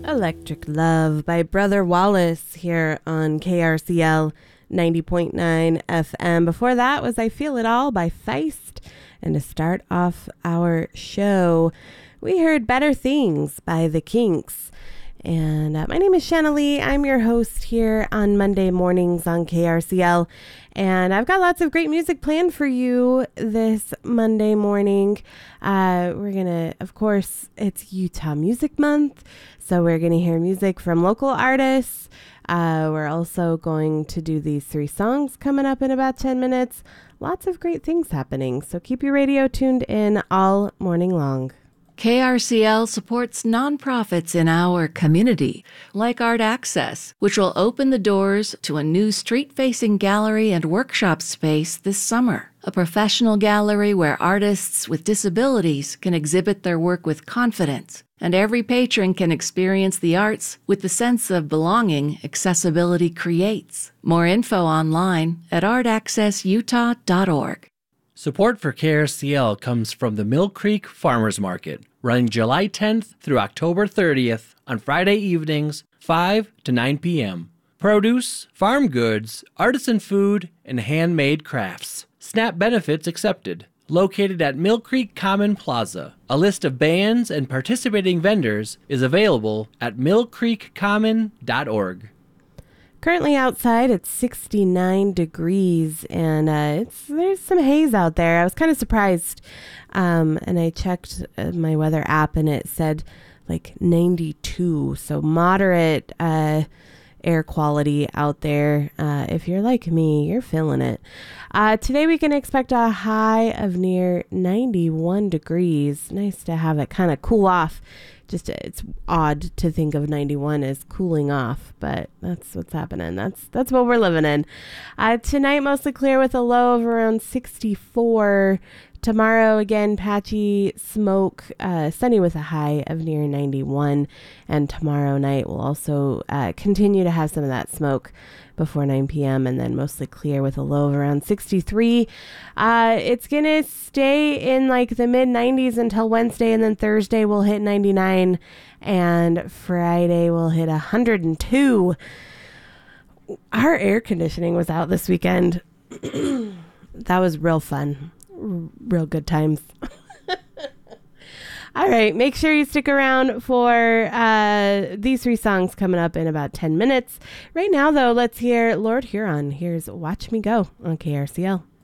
Electric Love by Brother Wallace here on KRCL 90.9 FM. Before that was I Feel It All by Feist. And to start off our show, we heard Better Things by The Kinks. And my name is Shanna Lee. I'm your host here on Monday mornings on KRCL. And I've got lots of great music planned for you this Monday morning. We're going to, of course, it's Utah Music Month. So we're going to hear music from local artists. We're also going to do these 3 songs coming up in about 10 minutes. Lots of great things happening. So keep your radio tuned in all morning long. KRCL supports nonprofits in our community, like Art Access, which will open the doors to a new street-facing gallery and workshop space this summer. A professional gallery where artists with disabilities can exhibit their work with confidence, and every patron can experience the arts with the sense of belonging accessibility creates. More info online at artaccessutah.org. Support for KRCL comes from the Mill Creek Farmers Market, running July 10th through October 30th on Friday evenings, 5 to 9 p.m. Produce, farm goods, artisan food, and handmade crafts. SNAP benefits accepted. Located at Mill Creek Common Plaza. A list of bands and participating vendors is available at millcreekcommon.org. Currently outside, it's 69 degrees, and there's some haze out there. I was kind of surprised, and I checked my weather app, and it said like 92, so moderate air quality out there. If you're like me, you're feeling it. Today we can expect a high of near 91 degrees. Nice to have it kind of cool off. Just it's odd to think of 91 as cooling off, but that's what's happening. That's what we're living in. Tonight, mostly clear with a low of around 64. Tomorrow, again, patchy smoke, sunny with a high of near 91. And tomorrow night, we'll also continue to have some of that smoke before 9 p.m. and then mostly clear with a low of around 63. It's going to stay in like the mid 90s until Wednesday, and then Thursday we'll hit 99 and Friday we'll hit 102. Our air conditioning was out this weekend. That was real fun. Real good times. All right, make sure you stick around for these 3 songs coming up in about 10 minutes. Right now, though, let's hear Lord Huron. Here's Watch Me Go on KRCL.